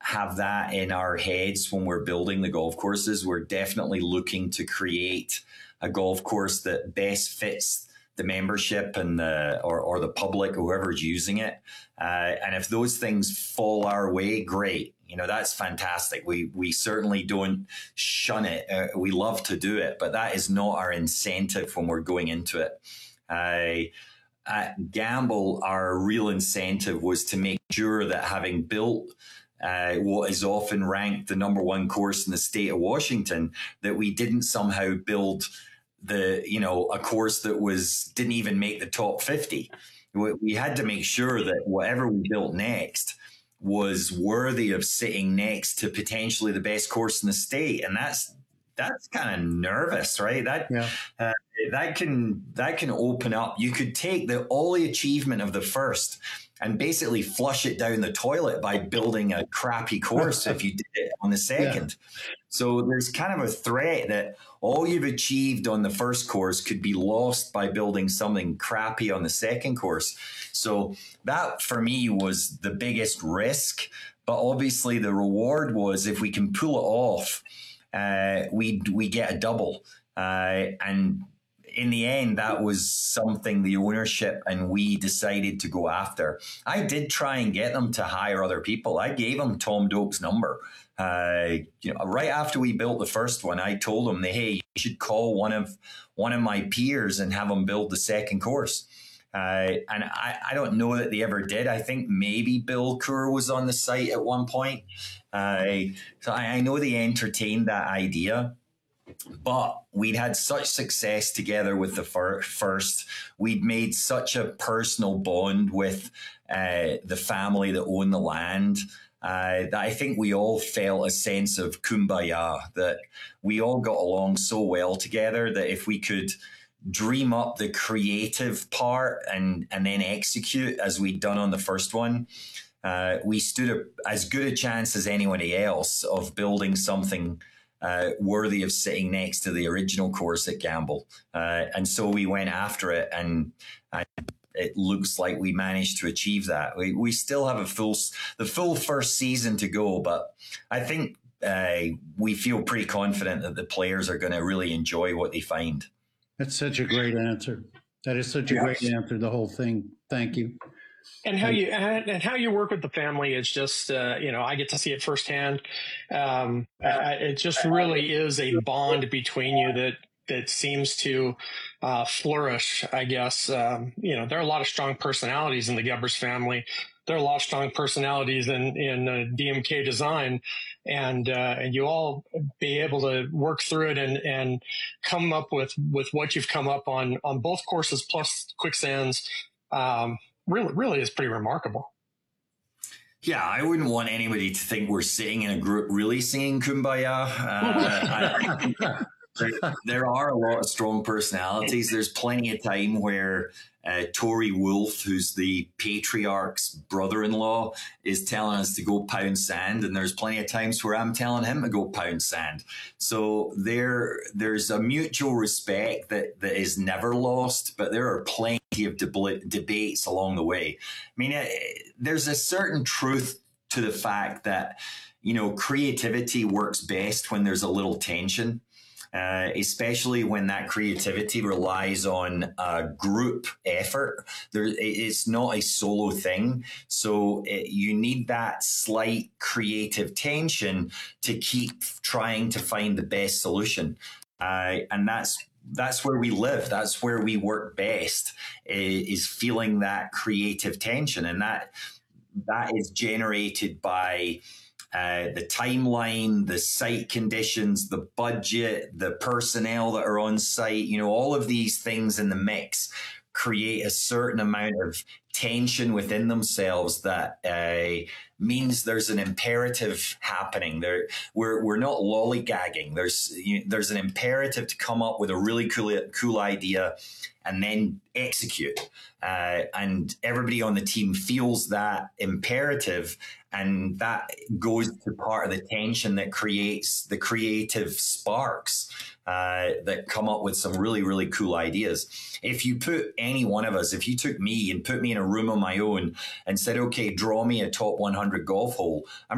have that in our heads when we're building the golf courses. We're definitely looking to create a golf course that best fits the membership and or the public, whoever's using it. And if those things fall our way, great. That's fantastic. We certainly don't shun it. We love to do it, but that is not our incentive when we're going into it. At Gamble, our real incentive was to make sure that having built what is often ranked the #1 course in the state of Washington, that we didn't somehow build a course that didn't even make the top 50. We had to make sure that whatever we built next was worthy of sitting next to potentially the best course in the state. And that's kind of nervous, right? That can open up. You could take all the achievement of the first and basically flush it down the toilet by building a crappy course if you did it on the second. Yeah. So there's kind of a threat that all you've achieved on the first course could be lost by building something crappy on the second course. So that for me was the biggest risk. But obviously the reward was, if we can pull it off, we get a double. And in the end, that was something the ownership and we decided to go after. I did try and get them to hire other people. I gave them Tom Doak's number. Right after we built the first one, I told them, hey, you should call one of my peers and have them build the second course. And I don't know that they ever did. I think maybe Bill Coore was on the site at one point. So I know they entertained that idea. But we'd had such success together with the first. We'd made such a personal bond with the family that owned the land that I think we all felt a sense of kumbaya, that we all got along so well together that if we could dream up the creative part and then execute as we'd done on the first one, we stood as good a chance as anybody else of building something worthy of sitting next to the original course at Gamble. And so we went after it, and it looks like we managed to achieve that. We still have the full first season to go, but I think we feel pretty confident that the players are going to really enjoy what they find. That's such a great answer. That is such a great answer, the whole thing. Thank you. And how you work with the family is just, I get to see it firsthand. It just really is a bond between you that seems to flourish, I guess. There are a lot of strong personalities in the Gebbers family. There are a lot of strong personalities in DMK Design, and you all be able to work through it and come up with what you've come up on both courses plus Quicksands. Really is pretty remarkable. Yeah, I wouldn't want anybody to think we're sitting in a group really singing Kumbaya. There are a lot of strong personalities. There's plenty of time where Tory Wolf, who's the patriarch's brother-in-law, is telling us to go pound sand, and there's plenty of times where I'm telling him to go pound sand. So there's a mutual respect that is never lost, but there are plenty of debates along the way. I mean, there's a certain truth to the fact that, creativity works best when there's a little tension. Especially when that creativity relies on a group effort. It's not a solo thing. So you need that slight creative tension to keep trying to find the best solution. And that's where we live. That's where we work best, is feeling that creative tension. And that is generated by the timeline, the site conditions, the budget, the personnel that are on site, all of these things in the mix create a certain amount of tension within themselves that means there's an imperative happening. We're not lollygagging. There's an imperative to come up with a really cool idea and then execute. And everybody on the team feels that imperative, and that goes to part of the tension that creates the creative sparks that come up with some really, really cool ideas. If you put any one of us, if you took me and put me in a room on my own and said, okay, draw me a top 100 golf hole, I'm